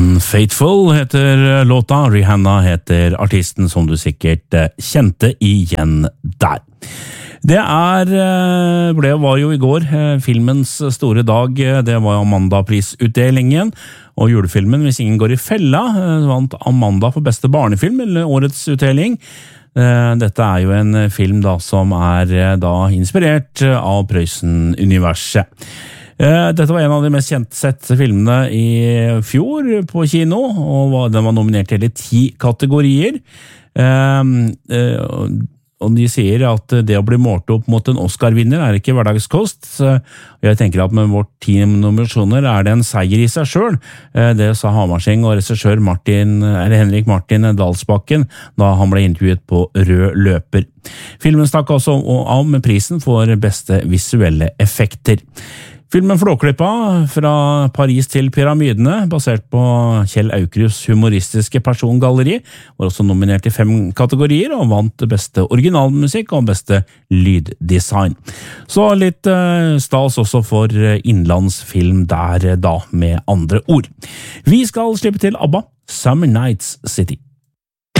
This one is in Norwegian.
Unfaithful heter låta, Rihanna heter artisten som du sikkert kjente igjen der. Det var jo i går filmens store dag, det var Amanda-prisutdelingen, og julefilmen Hvis ingen går i fella vant Amanda for beste barnefilm, eller årets utdeling. Dette jo en film da, som da inspirert av Prøysen-universet. Dette var en av de mest sette filmene i fjor på kino, og den var nominert til 10 kategorier. Og de sier at det å bli målt opp mot en Oscar-vinner ikke hverdagskost. Jeg tenker at med vårt 10 nominasjoner det en seier i seg selv. Det sa Hamarseng og regissør Henrik Martin Dalsbakken da han ble intervjuet på Rød løper. Filmen stakk også av med prisen for beste visuelle effekter. Filmen Flåklypa, fra Paris til pyramidene, basert på Kjell Aukrust humoristiske persongalleri, var også nominert i 5 kategorier og vant beste originalmusikk og beste lyddesign. Så litt stas også for innlandsfilm der da, med andre ord. Vi skal slippe til ABBA, Summer Nights City.